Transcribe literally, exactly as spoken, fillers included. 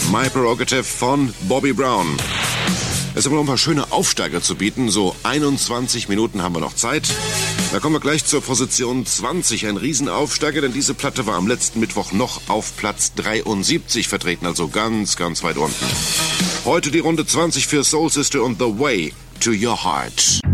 My Prerogative von Bobby Brown. Es haben noch ein paar schöne Aufsteiger zu bieten. So einundzwanzig Minuten haben wir noch Zeit. Da kommen wir gleich zur Position zwanzig. Ein Riesenaufsteiger, denn diese Platte war am letzten Mittwoch noch auf Platz dreiundsiebzig vertreten. Also ganz, ganz weit unten. Heute die Runde zwanzig für Soul Sister und The Way to Your Heart.